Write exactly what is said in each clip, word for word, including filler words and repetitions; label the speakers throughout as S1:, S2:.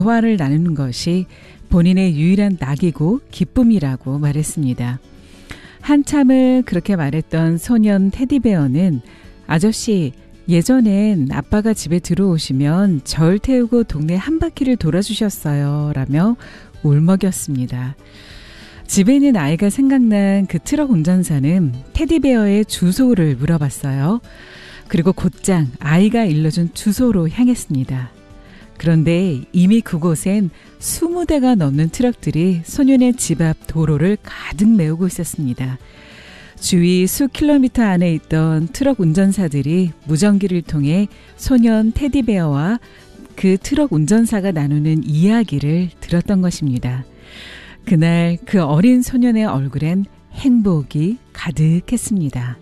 S1: 대화를 나누는 것이 본인의 유일한 낙이고 기쁨이라고 말했습니다. 한참을 그렇게 말했던 소년 테디베어는 아저씨, 예전엔 아빠가 집에 들어오시면 절 태우고 동네 한 바퀴를 돌아주셨어요 라며 울먹였습니다. 집에 있는 아이가 생각난 그 트럭 운전사는 테디베어의 주소를 물어봤어요. 그리고 곧장 아이가 일러준 주소로 향했습니다. 그런데 이미 그곳엔 스무 대가 넘는 트럭들이 소년의 집 앞 도로를 가득 메우고 있었습니다. 주위 수 킬로미터 안에 있던 트럭 운전사들이 무전기를 통해 소년 테디베어와 그 트럭 운전사가 나누는 이야기를 들었던 것입니다. 그날 그 어린 소년의 얼굴엔 행복이 가득했습니다.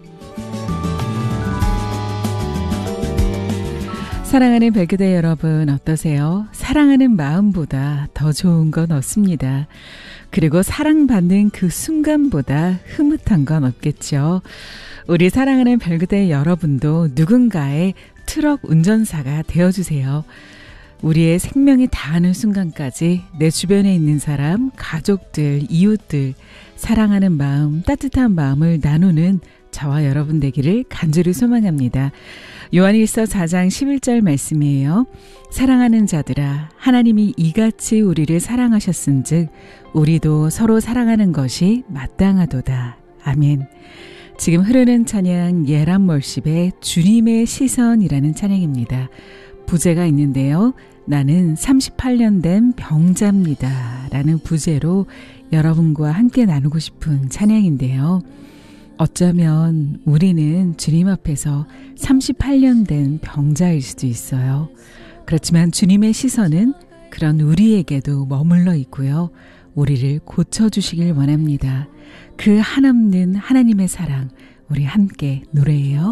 S1: 사랑하는 별교대 여러분 어떠세요? 사랑하는 마음보다 더 좋은 건 없습니다. 그리고 사랑받는 그 순간보다 흐뭇한 건 없겠죠. 우리 사랑하는 별교대 여러분도 누군가의 트럭 운전사가 되어주세요. 우리의 생명이 다하는 순간까지 내 주변에 있는 사람, 가족들, 이웃들, 사랑하는 마음, 따뜻한 마음을 나누는 저와 여러분 되기를 간절히 소망합니다. 요한일서 사 장 십일 절 말씀이에요. 사랑하는 자들아, 하나님이 이같이 우리를 사랑하셨은즉 우리도 서로 사랑하는 것이 마땅하도다. 아멘. 지금 흐르는 찬양 예람월십의 주님의 시선이라는 찬양입니다. 부제가 있는데요. 나는 삼십팔 년 된 병자입니다 라는 부제로 여러분과 함께 나누고 싶은 찬양인데요. 어쩌면 우리는 주님 앞에서 삼십팔 년 된 병자일 수도 있어요. 그렇지만 주님의 시선은 그런 우리에게도 머물러 있고요. 우리를 고쳐주시길 원합니다. 그 한없는 하나님의 사랑, 우리 함께 노래해요.